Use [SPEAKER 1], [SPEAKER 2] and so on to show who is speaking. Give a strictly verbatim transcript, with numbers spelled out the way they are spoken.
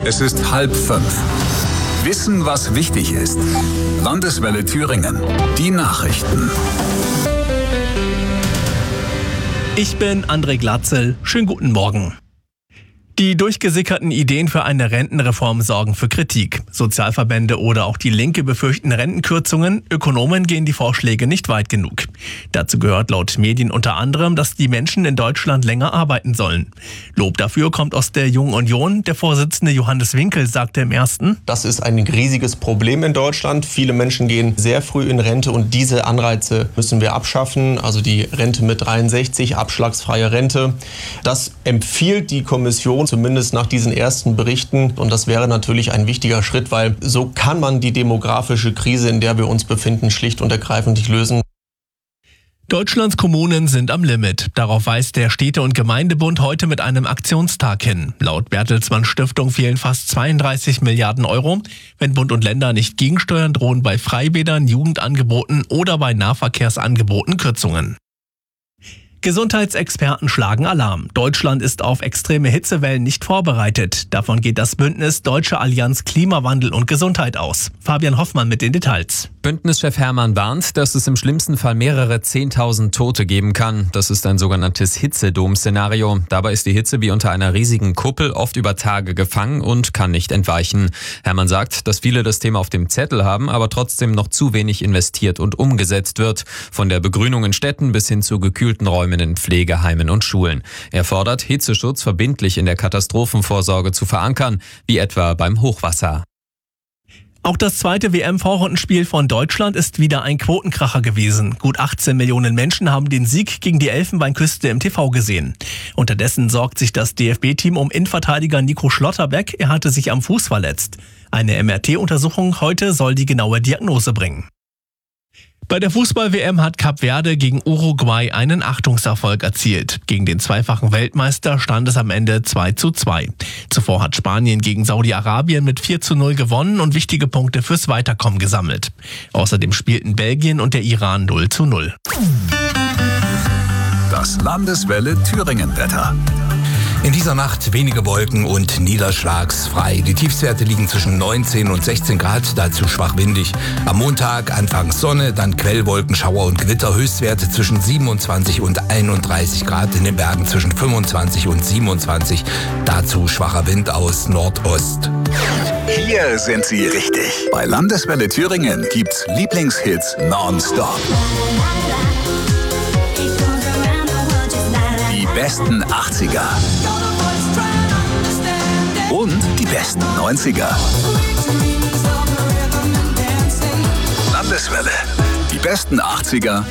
[SPEAKER 1] Es ist halb fünf. Wissen, was wichtig ist. Landeswelle Thüringen. Die Nachrichten.
[SPEAKER 2] Ich bin André Glatzel. Schönen guten Morgen. Die durchgesickerten Ideen für eine Rentenreform sorgen für Kritik. Sozialverbände oder auch die Linke befürchten Rentenkürzungen. Ökonomen gehen die Vorschläge nicht weit genug. Dazu gehört laut Medien unter anderem, dass die Menschen in Deutschland länger arbeiten sollen. Lob dafür kommt aus der Jungen Union. Der Vorsitzende Johannes Winkel sagte im Ersten:
[SPEAKER 3] Das ist ein riesiges Problem in Deutschland. Viele Menschen gehen sehr früh in Rente und diese Anreize müssen wir abschaffen. Also die Rente mit dreiundsechzig, abschlagsfreie Rente. Das empfiehlt die Kommission, zumindest nach diesen ersten Berichten. Und das wäre natürlich ein wichtiger Schritt, weil so kann man die demografische Krise, in der wir uns befinden, schlicht und ergreifend nicht lösen.
[SPEAKER 2] Deutschlands Kommunen sind am Limit. Darauf weist der Städte- und Gemeindebund heute mit einem Aktionstag hin. Laut Bertelsmann Stiftung fehlen fast zweiunddreißig Milliarden Euro. Wenn Bund und Länder nicht gegensteuern, drohen bei Freibädern, Jugendangeboten oder bei Nahverkehrsangeboten Kürzungen. Gesundheitsexperten schlagen Alarm. Deutschland ist auf extreme Hitzewellen nicht vorbereitet. Davon geht das Bündnis Deutsche Allianz Klimawandel und Gesundheit aus. Fabian Hoffmann mit den Details.
[SPEAKER 4] Bündnischef Hermann warnt, dass es im schlimmsten Fall mehrere zehntausend Tote geben kann. Das ist ein sogenanntes Hitzedom-Szenario. Dabei ist die Hitze wie unter einer riesigen Kuppel oft über Tage gefangen und kann nicht entweichen. Hermann sagt, dass viele das Thema auf dem Zettel haben, aber trotzdem noch zu wenig investiert und umgesetzt wird. Von der Begrünung in Städten bis hin zu gekühlten Räumen in Pflegeheimen und Schulen. Er fordert, Hitzeschutz verbindlich in der Katastrophenvorsorge zu verankern, wie etwa beim Hochwasser.
[SPEAKER 2] Auch das zweite W M-Vorrundenspiel von Deutschland ist wieder ein Quotenkracher gewesen. Gut achtzehn Millionen Menschen haben den Sieg gegen die Elfenbeinküste im T V gesehen. Unterdessen sorgt sich das D F B-Team um Innenverteidiger Nico Schlotterbeck. Er hatte sich am Fuß verletzt. Eine M R T-Untersuchung heute soll die genaue Diagnose bringen. Bei der Fußball-W M hat Kap Verde gegen Uruguay einen Achtungserfolg erzielt. Gegen den zweifachen Weltmeister stand es am Ende zwei zu zwei. Zuvor hat Spanien gegen Saudi-Arabien mit vier zu null gewonnen und wichtige Punkte fürs Weiterkommen gesammelt. Außerdem spielten Belgien und der Iran null zu null.
[SPEAKER 1] Das Landeswelle Thüringen-Wetter.
[SPEAKER 5] In dieser Nacht wenige Wolken und niederschlagsfrei. Die Tiefstwerte liegen zwischen neunzehn und sechzehn Grad, dazu schwach windig. Am Montag anfangs Sonne, dann Quellwolken, Schauer und Gewitter. Höchstwerte zwischen siebenundzwanzig und einunddreißig Grad, in den Bergen zwischen fünfundzwanzig und siebenundzwanzig. Dazu schwacher Wind aus Nordost.
[SPEAKER 1] Hier sind Sie richtig. Bei Landeswelle Thüringen gibt's Lieblingshits nonstop. Die besten achtziger. Und die besten neunziger. Landeswelle. Die besten achtziger